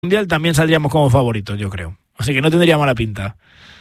Mundial también saldríamos como favoritos, yo creo. Así que no tendría mala pinta.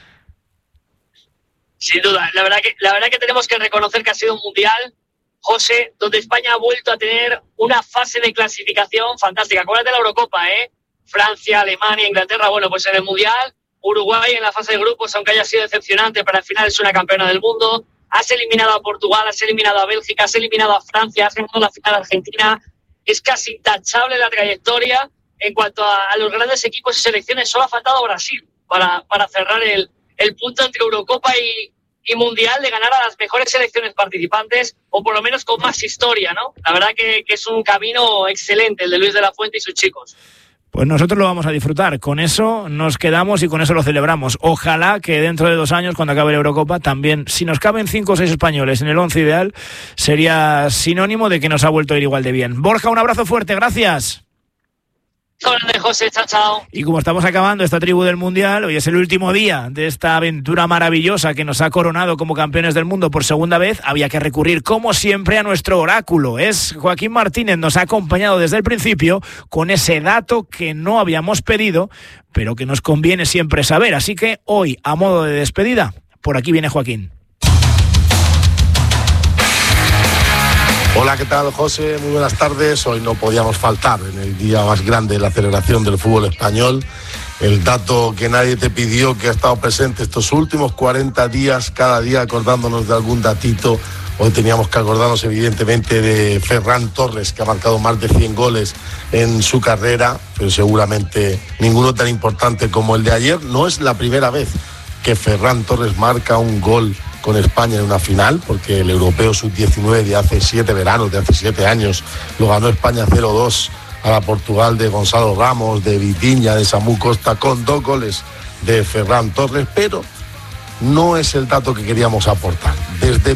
Sin duda, la verdad que tenemos que reconocer que ha sido un mundial, José, donde España ha vuelto a tener una fase de clasificación fantástica. Acuérdate de la Eurocopa, Francia, Alemania, Inglaterra, bueno, pues en el mundial, Uruguay en la fase de grupos, aunque haya sido decepcionante, pero al final es una campeona del mundo. Has eliminado a Portugal, has eliminado a Bélgica, has eliminado a Francia, has ganado la final a Argentina. Es casi intachable la trayectoria en cuanto a los grandes equipos y selecciones. Solo ha faltado Brasil para cerrar el punto entre Eurocopa y Mundial, de ganar a las mejores selecciones participantes, o por lo menos con más historia, ¿no? La verdad que es un camino excelente el de Luis de la Fuente y sus chicos. Pues nosotros lo vamos a disfrutar, con eso nos quedamos y con eso lo celebramos. Ojalá que dentro de 2 años, cuando acabe la Eurocopa, también, si nos caben 5 o 6 españoles en el 11 ideal, sería sinónimo de que nos ha vuelto a ir igual de bien. Borja, un abrazo fuerte, gracias. Grande, José, chao. Y como estamos acabando esta tribu del Mundial, hoy es el último día de esta aventura maravillosa que nos ha coronado como campeones del mundo por segunda vez, había que recurrir como siempre a nuestro oráculo. Es Joaquín Martínez, nos ha acompañado desde el principio con ese dato que no habíamos pedido, pero que nos conviene siempre saber. Así que hoy, a modo de despedida, por aquí viene Joaquín. Hola, ¿qué tal, José? Muy buenas tardes. Hoy no podíamos faltar en el día más grande de la celebración del fútbol español. El dato que nadie te pidió, que ha estado presente estos últimos 40 días, cada día acordándonos de algún datito. Hoy teníamos que acordarnos evidentemente de Ferran Torres, que ha marcado más de 100 goles en su carrera, pero seguramente ninguno tan importante como el de ayer. No es la primera vez que Ferran Torres marca un gol con España en una final, porque el europeo sub-19 de hace 7 veranos, de hace 7 años, lo ganó España 0-2 a la Portugal de Gonzalo Ramos, de Vitinha, de Samu Costa, con 2 goles de Ferran Torres, pero no es el dato que queríamos aportar. Desde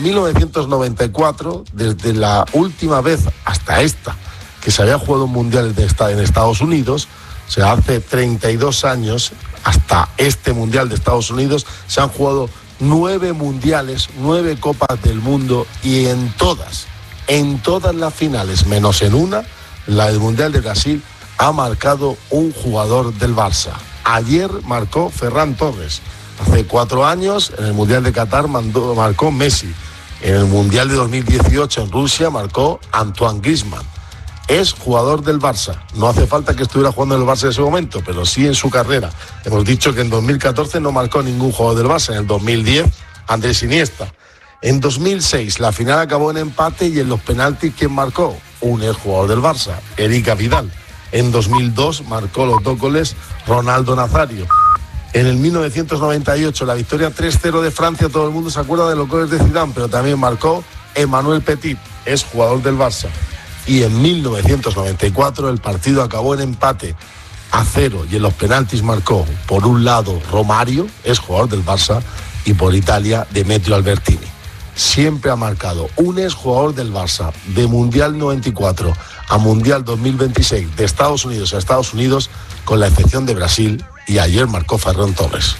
1994, desde la última vez hasta esta, que se había jugado un mundial en Estados Unidos, o sea, hace 32 años, hasta este mundial de Estados Unidos, se han jugado 9 mundiales, 9 copas del mundo, y en todas las finales, menos en una, la del Mundial de Brasil, ha marcado un jugador del Barça. Ayer marcó Ferran Torres. Hace 4 años, en el Mundial de Qatar, marcó Messi. En el Mundial de 2018 en Rusia marcó Antoine Griezmann. Es jugador del Barça. No hace falta que estuviera jugando en el Barça en ese momento, pero sí en su carrera. Hemos dicho que en 2014 no marcó ningún jugador del Barça. En el 2010, Andrés Iniesta. En 2006, la final acabó en empate, y en los penaltis, ¿quién marcó? Un exjugador del Barça, Eric Vidal. En 2002 marcó los 2 goles Ronaldo Nazario. En el 1998, la victoria 3-0 de Francia, todo el mundo se acuerda de los goles de Zidane, pero también marcó Emmanuel Petit, es jugador del Barça. Y en 1994 el partido acabó en empate a 0, y en los penaltis marcó, por un lado, Romario, es jugador del Barça, y por Italia, Demetrio Albertini. Siempre ha marcado un exjugador del Barça, de Mundial 94 a Mundial 2026, de Estados Unidos a Estados Unidos, con la excepción de Brasil, y ayer marcó Ferran Torres.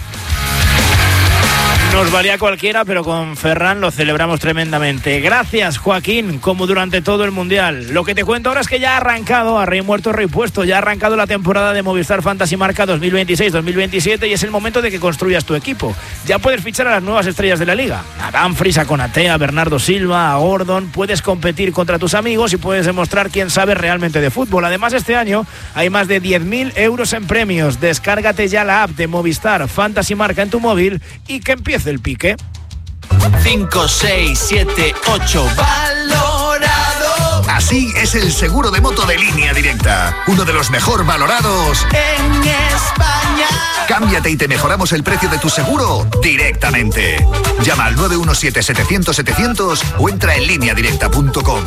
Nos valía cualquiera, pero con Ferran lo celebramos tremendamente. Gracias, Joaquín, como durante todo el Mundial. Lo que te cuento ahora es que ya ha arrancado, a rey muerto, rey puesto, ya ha arrancado la temporada de Movistar Fantasy Marca 2026-2027, y es el momento de que construyas tu equipo. Ya puedes fichar a las nuevas estrellas de la liga. A Dumfries, a Konaté, a Bernardo Silva, a Gordon. Puedes competir contra tus amigos y puedes demostrar quién sabe realmente de fútbol. Además, este año hay más de 10.000 euros en premios. Descárgate ya la app de Movistar Fantasy Marca en tu móvil y que empiece el pique. 5, 6, 7, 8, valorado. Así es el seguro de moto de Línea Directa, uno de los mejor valorados en España. Cámbiate y te mejoramos el precio de tu seguro directamente. Llama al 917-700-700 o entra en lineadirecta.com.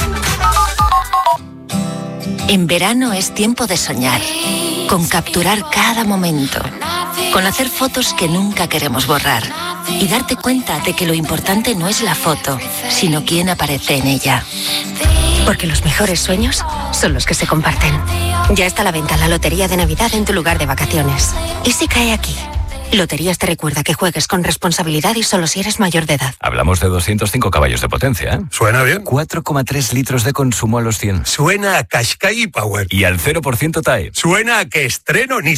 En verano es tiempo de soñar, con capturar cada momento, con hacer fotos que nunca queremos borrar y darte cuenta de que lo importante no es la foto, sino quién aparece en ella. Porque los mejores sueños son los que se comparten. Ya está a la venta la lotería de Navidad en tu lugar de vacaciones. ¿Y si cae aquí? Loterías te recuerda que juegues con responsabilidad y solo si eres mayor de edad. Hablamos de 205 caballos de potencia, ¿eh? ¿Suena bien? 4,3 litros de consumo a los 100. Suena a Qashqai Power. Y al 0% TAE. Suena a que estreno Nissan.